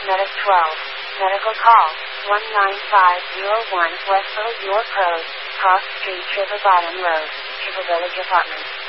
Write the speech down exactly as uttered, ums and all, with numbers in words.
Medic twelve. Medical call, one nine five zero one West Road York Road, Cross Street, River Bottom Road, Triple Village Apartments.